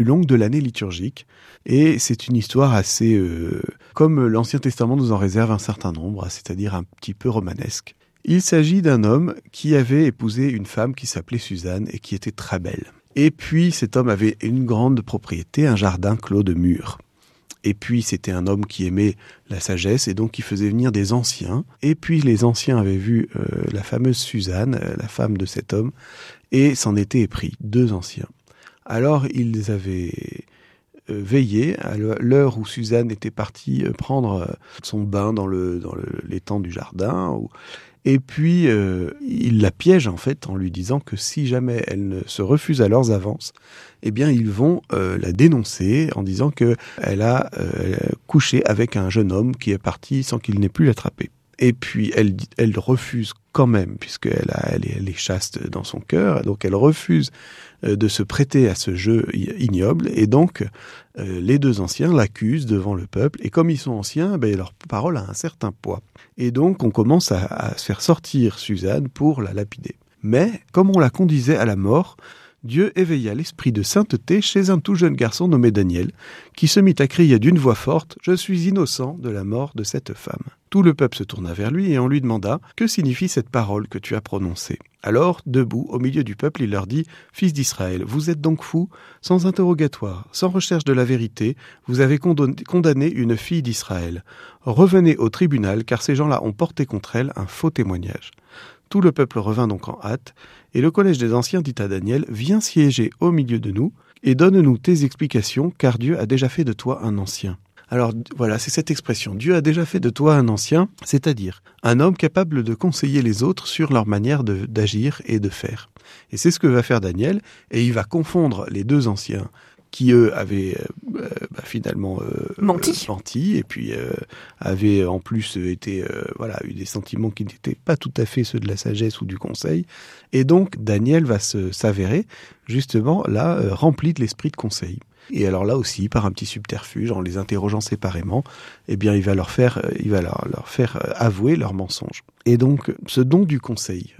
longue de l'année liturgique. Et c'est une histoire assez, comme l'Ancien Testament nous en réserve un certain nombre, c'est-à-dire un petit peu romanesque. Il s'agit d'un homme qui avait épousé une femme qui s'appelait Suzanne et qui était très belle. Et puis cet homme avait une grande propriété, un jardin clos de murs. Et puis c'était un homme qui aimait la sagesse et donc qui faisait venir des anciens. Et puis les anciens avaient vu la fameuse Suzanne, la femme de cet homme, et s'en étaient épris, 2 anciens. Alors ils avaient veillé à l'heure où Suzanne était partie prendre son bain dans l'étang du jardin. Et puis ils la piègent en fait en lui disant que si jamais elle ne se refuse à leurs avances, eh bien ils vont la dénoncer en disant qu'elle a couché avec un jeune homme qui est parti sans qu'il n'ait pu l'attraper. Et puis elle refuse quand même, puisqu'elle est chaste dans son cœur, donc elle refuse de se prêter à ce jeu ignoble, et donc les 2 anciens l'accusent devant le peuple, et comme ils sont anciens, leur parole a un certain poids. Et donc on commence à se faire sortir Suzanne pour la lapider. Mais comme on la conduisait à la mort, Dieu éveilla l'esprit de sainteté chez un tout jeune garçon nommé Daniel, qui se mit à crier d'une voix forte « Je suis innocent de la mort de cette femme ». Tout le peuple se tourna vers lui et on lui demanda « Que signifie cette parole que tu as prononcée ?» Alors, debout, au milieu du peuple, il leur dit « Fils d'Israël, vous êtes donc fous ? Sans interrogatoire, sans recherche de la vérité, vous avez condamné une fille d'Israël. Revenez au tribunal, car ces gens-là ont porté contre elle un faux témoignage. » Tout le peuple revint donc en hâte, et le collège des anciens dit à Daniel « Viens siéger au milieu de nous, et donne-nous tes explications, car Dieu a déjà fait de toi un ancien. » Alors voilà, c'est cette expression. Dieu a déjà fait de toi un ancien, c'est-à-dire un homme capable de conseiller les autres sur leur manière d'agir et de faire. Et c'est ce que va faire Daniel, et il va confondre les 2 anciens qui, eux, avaient finalement menti, et puis avaient en plus eu des sentiments qui n'étaient pas tout à fait ceux de la sagesse ou du conseil. Et donc, Daniel va s'avérer, justement, là, rempli de l'esprit de conseil. Et alors là aussi, par un petit subterfuge, en les interrogeant séparément, eh bien, il va leur faire avouer leurs mensonges. Et donc, ce don du conseil,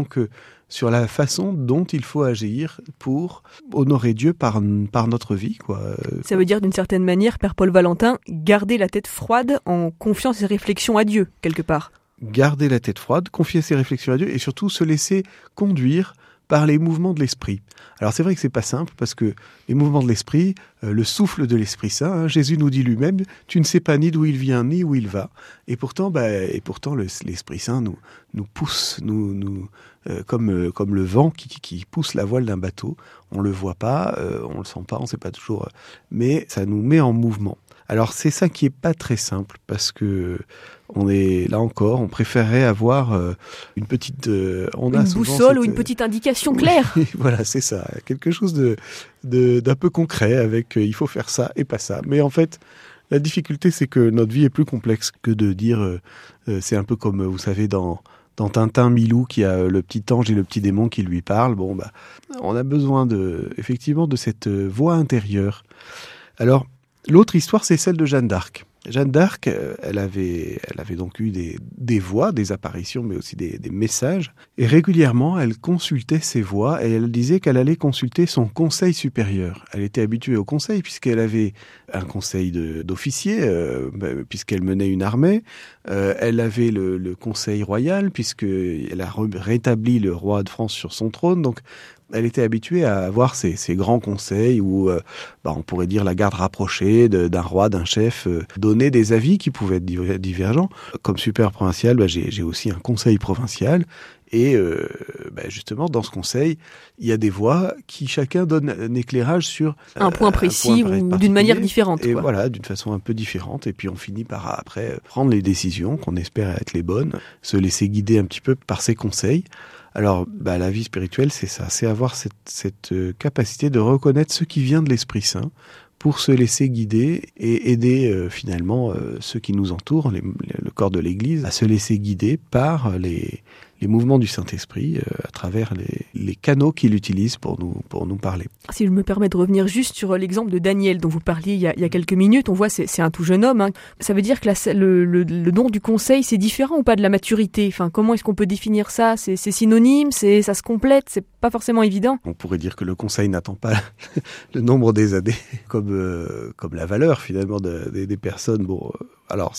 sur la façon dont il faut agir pour honorer Dieu par notre vie, quoi. Ça veut dire, d'une certaine manière, Père Paul Valentin, garder la tête froide en confiant ses réflexions à Dieu, quelque part. Garder la tête froide, confier ses réflexions à Dieu et surtout se laisser conduire par les mouvements de l'esprit. Alors c'est vrai que c'est pas simple parce que les mouvements de l'esprit, le souffle de l'Esprit Saint, Jésus nous dit lui-même, tu ne sais pas ni d'où il vient ni où il va. Et pourtant, l'Esprit Saint nous pousse, comme le vent qui pousse la voile d'un bateau. On le voit pas, on le sent pas, on sait pas toujours, mais ça nous met en mouvement. Alors c'est ça qui est pas très simple parce que on est là encore, on préférerait avoir une petite, une boussole ou une petite indication claire. Voilà, c'est ça, quelque chose d'un peu concret avec il faut faire ça et pas ça. Mais en fait, la difficulté c'est que notre vie est plus complexe que de dire c'est un peu comme vous savez dans Tintin, Milou qui a le petit ange et le petit démon qui lui parlent. On a besoin effectivement de cette voix intérieure. Alors l'autre histoire, c'est celle de Jeanne d'Arc. Jeanne d'Arc, elle avait donc eu des voix, des apparitions, mais aussi des messages. Et régulièrement, elle consultait ses voix et elle disait qu'elle allait consulter son conseil supérieur. Elle était habituée au conseil puisqu'elle avait un conseil d'officiers, puisqu'elle menait une armée. Elle avait le conseil royal puisqu'elle a rétabli le roi de France sur son trône. Donc, elle était habituée à avoir ces grands conseils où, on pourrait dire la garde rapprochée d'un roi, d'un chef, donner des avis qui pouvaient être divergents. Comme supérieur provincial, j'ai aussi un conseil provincial. Et justement, dans ce conseil, il y a des voix qui chacun donne un éclairage sur un point précis ou d'une manière différente. Et quoi. voilà, d'une façon un peu différente. Et puis on finit par après prendre les décisions qu'on espère être les bonnes, se laisser guider un petit peu par ces conseils. Alors, la vie spirituelle, c'est ça, c'est avoir cette capacité de reconnaître ce qui vient de l'Esprit Saint pour se laisser guider et aider finalement ceux qui nous entourent, le corps de l'Église, à se laisser guider par les mouvements du Saint-Esprit à travers les canaux qu'il utilise pour nous parler. Si je me permets de revenir juste sur l'exemple de Daniel dont vous parliez il y a quelques minutes, on voit c'est un tout jeune homme. Hein. Ça veut dire que le don du conseil, c'est différent ou pas de la maturité? Enfin, comment est-ce qu'on peut définir ça? C'est synonyme, ça se complète, c'est pas forcément évident. On pourrait dire que le conseil n'attend pas le nombre des années comme la valeur finalement des personnes. Bon, alors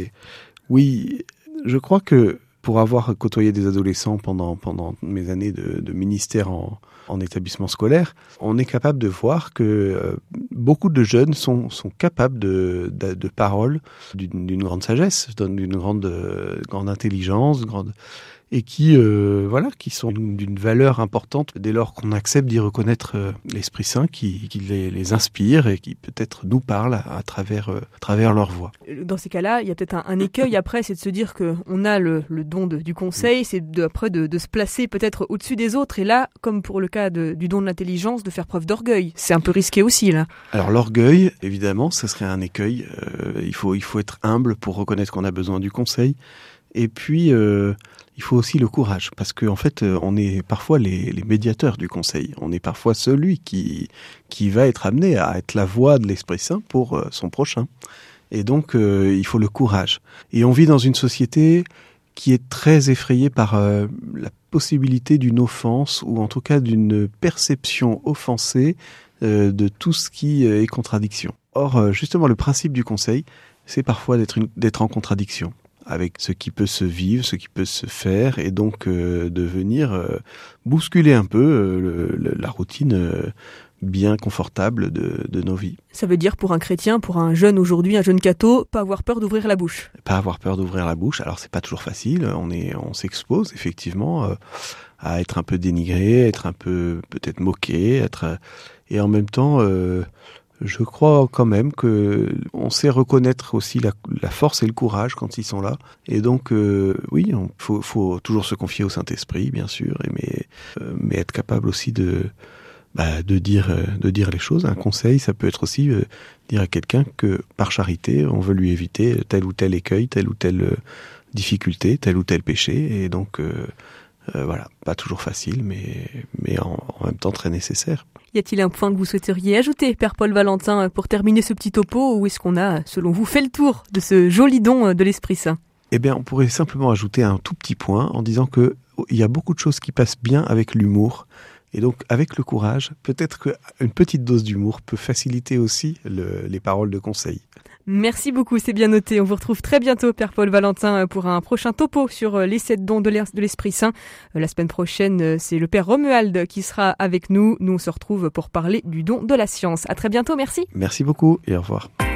oui, je crois que pour avoir côtoyé des adolescents pendant mes années de ministère en établissement scolaire, on est capable de voir que beaucoup de jeunes sont capables de paroles d'une grande sagesse, d'une grande intelligence, et qui sont d'une valeur importante dès lors qu'on accepte d'y reconnaître l'Esprit Saint qui les inspire et qui peut-être nous parle à travers leur voix. Dans ces cas-là, il y a peut-être un écueil après, c'est de se dire qu'on a le don du conseil, c'est après de se placer peut-être au-dessus des autres, et là, comme pour le cas du don de l'intelligence, de faire preuve d'orgueil. C'est un peu risqué aussi, là. Alors l'orgueil, évidemment, ce serait un écueil. Il faut être humble pour reconnaître qu'on a besoin du conseil. Et puis, il faut aussi le courage, parce qu'en fait, on est parfois les médiateurs du conseil. On est parfois celui qui va être amené à être la voix de l'Esprit Saint pour son prochain. Et donc, il faut le courage. Et on vit dans une société qui est très effrayée par la possibilité d'une offense, ou en tout cas d'une perception offensée de tout ce qui est contradiction. Or, justement, le principe du conseil, c'est parfois d'être en contradiction avec ce qui peut se vivre, ce qui peut se faire, et donc de venir bousculer un peu la routine bien confortable de nos vies. Ça veut dire pour un chrétien, pour un jeune aujourd'hui, un jeune catho, pas avoir peur d'ouvrir la bouche. Pas avoir peur d'ouvrir la bouche. Alors c'est pas toujours facile, on s'expose effectivement à être un peu dénigré, être un peu peut-être moqué, et en même temps je crois quand même que on sait reconnaître aussi la force et le courage quand ils sont là. Et donc, oui, faut toujours se confier au Saint-Esprit, bien sûr, mais être capable aussi de dire les choses. Un conseil, ça peut être aussi dire à quelqu'un que par charité, on veut lui éviter tel ou tel écueil, telle ou telle difficulté, tel ou tel péché. Et donc, voilà, pas toujours facile, mais en même temps très nécessaire. Y a-t-il un point que vous souhaiteriez ajouter, Père Paul Valentin, pour terminer ce petit topo, ou est-ce qu'on a, selon vous, fait le tour de ce joli don de l'Esprit Saint? Eh bien, on pourrait simplement ajouter un tout petit point en disant que il y a beaucoup de choses qui passent bien avec l'humour. Et donc, avec le courage, peut-être qu'une petite dose d'humour peut faciliter aussi les paroles de conseil. Merci beaucoup, c'est bien noté. On vous retrouve très bientôt, Père Paul Valentin, pour un prochain topo sur les 7 dons de l'Esprit Saint. La semaine prochaine, c'est le Père Romuald qui sera avec nous. Nous, on se retrouve pour parler du don de la science. À très bientôt, merci. Merci beaucoup et au revoir.